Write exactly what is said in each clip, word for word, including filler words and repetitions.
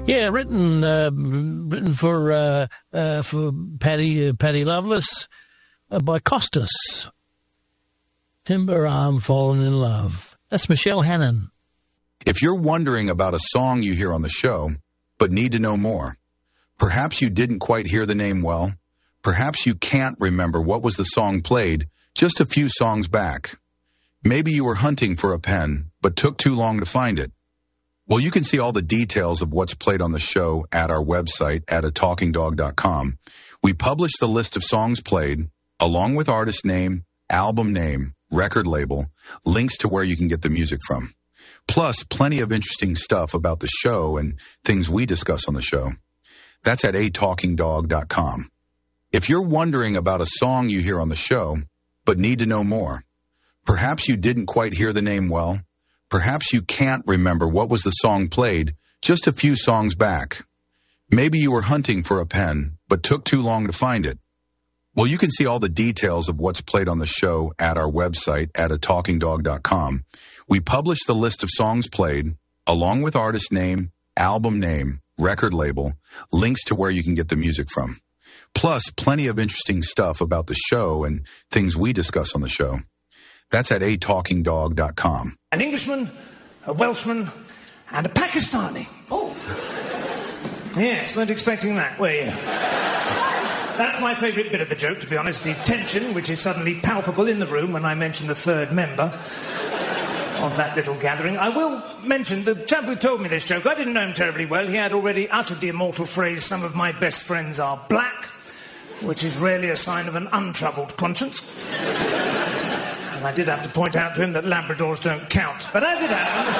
Yeah, written uh, written for uh, uh, for Paddy uh, Paddy Loveless uh, by Costas. Timber I'm Falling in Love. That's Michelle Hannon. If you're wondering about a song you hear on the show, but need to know more, perhaps you didn't quite hear the name well, perhaps you can't remember what was the song played just a few songs back. Maybe you were hunting for a pen, but took too long to find it. Well, you can see all the details of what's played on the show at our website at a talking dog dot com. We publish the list of songs played, along with artist name, album name, record label, links to where you can get the music from. Plus, plenty of interesting stuff about the show and things we discuss on the show. That's at a talking dog dot com. If you're wondering about a song you hear on the show, but need to know more, perhaps you didn't quite hear the name well, perhaps you can't remember what was the song played just a few songs back. Maybe you were hunting for a pen, but took too long to find it. Well, you can see all the details of what's played on the show at our website at a talking dog dot com. We publish the list of songs played, along with artist name, album name, record label, links to where you can get the music from. Plus, plenty of interesting stuff about the show and things we discuss on the show. That's at a talking dog dot com. An Englishman, a Welshman, and a Pakistani. Oh. Yes, weren't expecting that, were you? That's my favourite bit of the joke, to be honest, the tension which is suddenly palpable in the room when I mention the third member of that little gathering. I will mention the chap who told me this joke. I didn't know him terribly well. He had already uttered the immortal phrase, "Some of my best friends are black," which is rarely a sign of an untroubled conscience. And I did have to point out to him that Labradors don't count. But as it happened,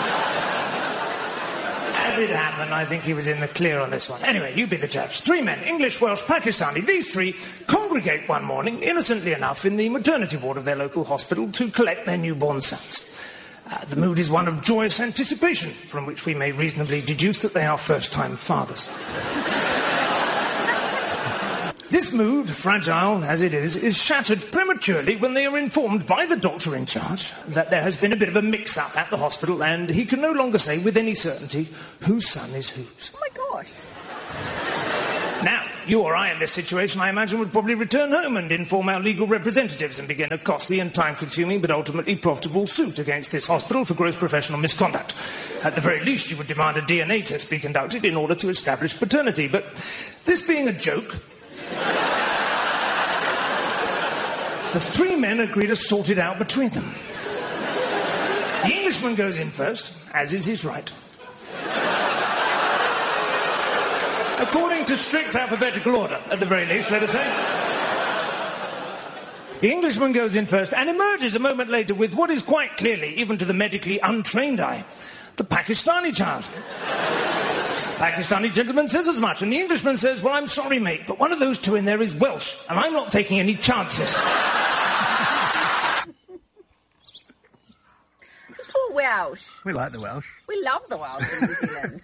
as it happened, I think he was in the clear on this one. Anyway, you be the judge. Three men, English, Welsh, Pakistani. These three congregate one morning, innocently enough, in the maternity ward of their local hospital to collect their newborn sons. Uh, the mood is one of joyous anticipation, from which we may reasonably deduce that they are first-time fathers. This mood, fragile as it is, is shattered prematurely when they are informed by the doctor in charge that there has been a bit of a mix-up at the hospital and he can no longer say with any certainty whose son is whose. Oh, my gosh. Now, you or I in this situation, I imagine, would probably return home and inform our legal representatives and begin a costly and time-consuming but ultimately profitable suit against this hospital for gross professional misconduct. At the very least, you would demand a D N A test be conducted in order to establish paternity. But this being a joke, the three men agree to sort it out between them. The Englishman goes in first, as is his right. According to strict alphabetical order, at the very least, let us say. The Englishman goes in first and emerges a moment later with what is quite clearly, even to the medically untrained eye, the Pakistani child. Pakistani gentleman says as much, and the Englishman says, "Well, I'm sorry, mate, but one of those two in there is Welsh, and I'm not taking any chances." Poor Welsh. We like the Welsh. We love the Welsh in New Zealand.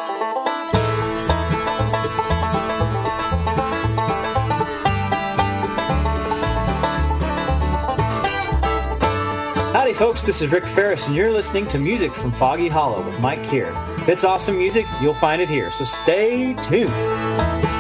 Howdy folks, this is Rick Ferris and you're listening to Music from Foggy Hollow with Mike Keir. If it's awesome music, you'll find it here, so stay tuned.